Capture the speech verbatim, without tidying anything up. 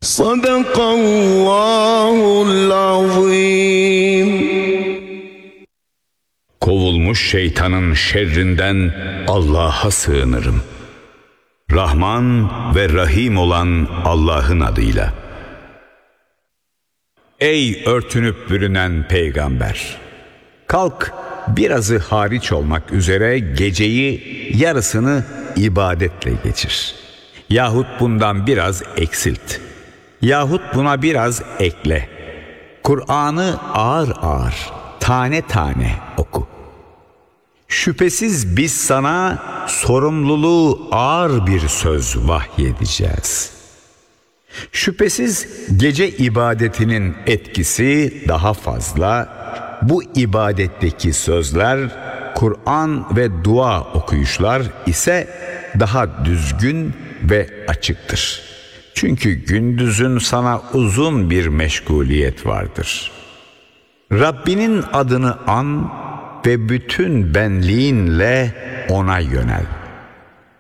Sadakallahul azim. Kovulmuş şeytanın şerrinden Allah'a sığınırım. Rahman ve Rahim olan Allah'ın adıyla. Ey örtünüp bürünen peygamber! Kalk, birazı hariç olmak üzere geceyi yarısını ibadetle geçir. Yahut bundan biraz eksilt. Yahut buna biraz ekle. Kur'an'ı ağır ağır, tane tane oku. Şüphesiz biz sana sorumluluğu ağır bir söz vahyedeceğiz. Şüphesiz gece ibadetinin etkisi daha fazla, bu ibadetteki sözler, Kur'an ve dua okuyuşlar ise daha düzgün ve açıktır. Çünkü gündüzün sana uzun bir meşguliyet vardır. Rabbinin adını an ve bütün benliğinle ona yönel.